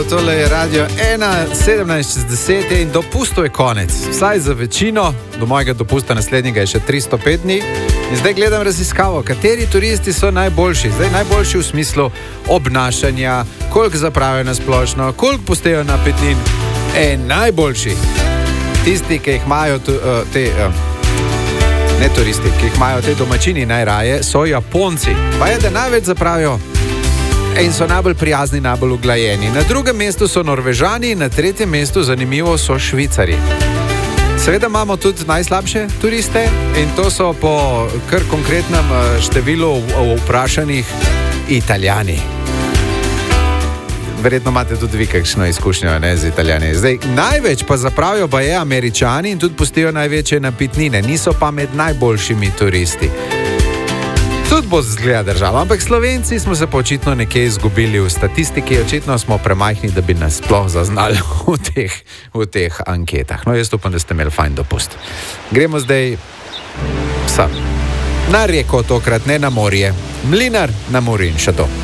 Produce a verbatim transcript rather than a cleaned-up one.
Tole je radio ena sedemnajst čez deset in dopustov je konec. Vsaj za večino, do mojega dopusta naslednjega je še tristo pet dni. In zdaj gledam raziskavo, kateri turisti so najboljši. Zdaj najboljši v smislu obnašanja, koliko zapravijo na splošno, koliko pustejo napitnin. E, najboljši, tisti, ki jih imajo tu, uh, te, uh, ne turisti, ki jih imajo te domačini najraje, so Japonci. Pa je, da največ zapravijo in so najbolj prijazni, najbolj uglajeni. Na drugem mestu so Norvežani, na tretjem mestu, zanimivo, so Švicari. Seveda imamo tudi najslabše turiste in to so po kar konkretnem številu vprašanih Italijani. Verjetno imate tudi vi kakšno izkušnjo, ne, z Italijani. Zdaj, največ pa zapravijo pa je Američani in tudi pustijo največje napitnine. Niso pa med najboljšimi turisti. Tudi bo zgleda država, ampak Slovenci smo se pa očitno nekje izgubili v statistiki, očitno smo premajhni, da bi nas sploh zaznali v teh, v teh anketah. No, jaz upam, da ste imeli fajn dopust. Gremo zdaj sem. Na reko tokrat, ne na morje. Mlinar na Muri in še to.